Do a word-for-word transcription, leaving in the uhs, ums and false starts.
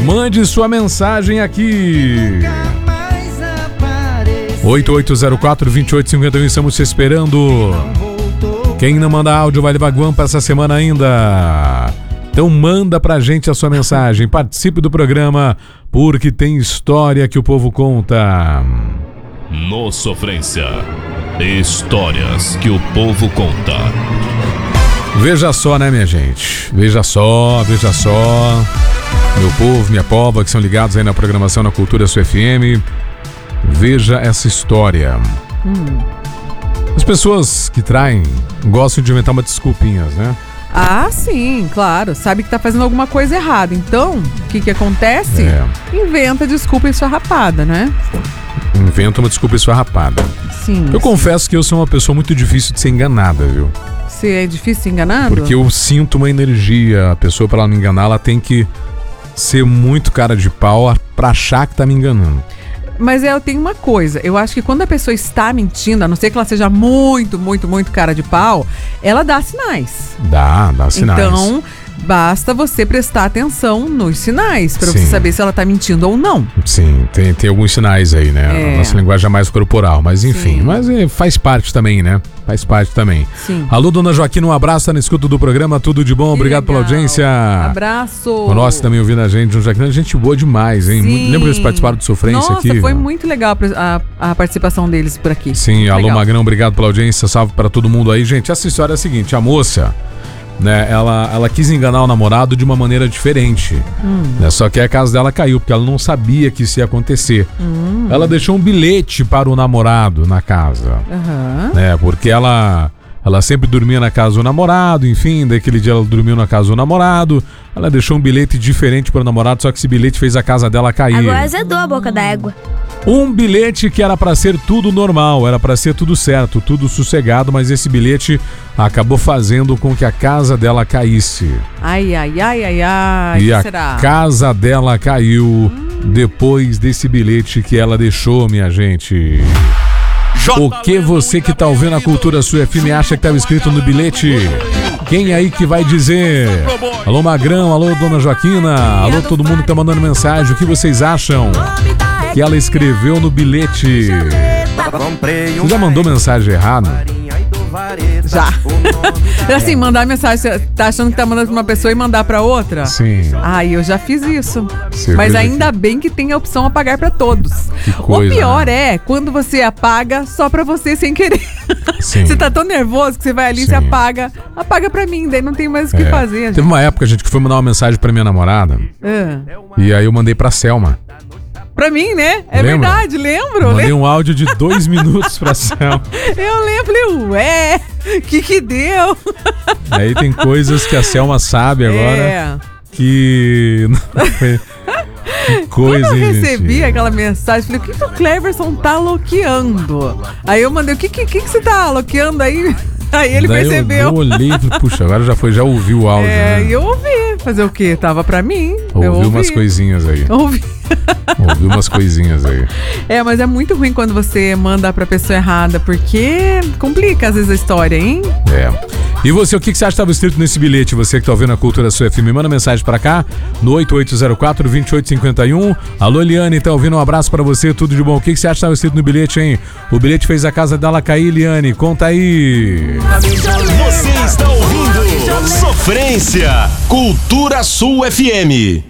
Mande sua mensagem aqui. oito oito zero quatro, dois oito cinco um, estamos te esperando. Quem não manda áudio vai levar guampa essa semana ainda. Então manda pra gente a sua mensagem. Participe do programa, porque tem história que o povo conta. No Sofrência, histórias que o povo conta. Veja só, né, minha gente? Veja só, veja só. Meu povo, minha pova, que são ligados aí na programação na Cultura Sua F M. Veja essa história. Hum. As pessoas que traem gostam de inventar umas desculpinhas, né? Ah, sim, claro. Sabe que tá fazendo alguma coisa errada. Então, o que que acontece? É. Inventa desculpa esfarrapada, né? Inventa uma desculpa esfarrapada. Sim. Eu sim. confesso que eu sou uma pessoa muito difícil de ser enganada, viu? Você é difícil ser enganado? Porque eu sinto uma energia. A pessoa, pra ela me enganar, ela tem que ser muito cara de pau pra achar que tá me enganando. Mas eu tenho uma coisa, eu acho que quando a pessoa está mentindo, a não ser que ela seja muito, muito, muito cara de pau, ela dá sinais. Dá, dá sinais. Então, basta você prestar atenção nos sinais, pra você saber se ela tá mentindo ou não. Sim, tem, tem alguns sinais aí, né? É. A nossa linguagem é mais corporal, mas enfim. Sim. Mas é, faz parte também, né? Faz parte também. Sim. Alô, dona Joaquina, um abraço, tá na escuta do programa, tudo de bom, que obrigado legal. pela audiência. Abraço. O nosso também ouvindo a gente, dona Joaquina, gente boa demais, hein? Muito, lembra que eles participaram do Sofrência Nossa, aqui? Nossa, foi muito legal a, a participação deles por aqui. Sim, muito alô, legal. Magrão, obrigado pela audiência, salve pra todo mundo aí. Gente, essa história é a seguinte, a moça... Né, ela, ela quis enganar o namorado de uma maneira diferente. Hum. Né, só que a casa dela caiu, porque ela não sabia que isso ia acontecer. Hum. Ela deixou um bilhete para o namorado na casa. Uhum. Né, porque ela, ela sempre dormia na casa do namorado, enfim, daquele dia ela dormiu na casa do namorado. Ela deixou um bilhete diferente para o namorado, só que esse bilhete fez a casa dela cair. Agora azedou a boca da égua. Um bilhete que era pra ser tudo normal, era pra ser tudo certo, tudo sossegado, mas esse bilhete acabou fazendo com que a casa dela caísse. Ai, ai, ai, ai, ai. E a será? casa dela caiu hum. depois desse bilhete que ela deixou, minha gente. O que você que tá ouvindo a Cultura Sua F M acha que estava escrito no bilhete? Quem aí que vai dizer? Alô, Magrão, alô, dona Joaquina, alô, todo mundo que tá mandando mensagem, o que vocês acham que ela escreveu no bilhete? Você já mandou mensagem errada? Já. Assim, mandar mensagem, você tá achando que tá mandando pra uma pessoa e mandar pra outra? Sim. Ai, eu já fiz isso. Você Mas ainda que... bem que tem a opção apagar pra todos. Que coisa, o pior né? é quando você apaga só pra você sem querer. Sim. Você tá tão nervoso que você vai ali e você apaga. Apaga pra mim, daí não tem mais o que é. fazer. Gente. Teve uma época, gente, que foi mandar uma mensagem pra minha namorada. É. E aí eu mandei pra Selma. Pra mim, né? É Lembra? verdade, lembro. Mandei lembro. um áudio de dois minutos pra Selma. Eu lembro, falei, ué, que que deu? Aí tem coisas que a Selma sabe agora É. que... Que coisa, Quando eu hein, recebi gente? aquela mensagem, falei, o que, que o Cleverson tá loqueando? Aí eu mandei, o que, que, que, que você tá loqueando aí? Aí ele Daí percebeu. Eu, eu olhei e falei, puxa, agora já foi, já ouviu o áudio, É, né? e eu ouvi. Fazer o quê? Tava pra mim. Ouviu eu ouvi. umas coisinhas aí. Ouvi. Ouviu umas coisinhas aí. É, mas é muito ruim quando você manda pra pessoa errada, porque complica às vezes a história, hein? É. E você, o que você acha que estava escrito nesse bilhete? Você que tá ouvindo a Cultura Sua F M, manda mensagem pra cá no oito oito zero quatro, dois oito cinco um. Alô, Eliane, tá ouvindo? Um abraço pra você, tudo de bom. O que você acha que estava escrito no bilhete, hein? O bilhete fez a casa dela cair, Eliane. Conta aí. Você está ouvindo Sofrência, Cultura Sul F M.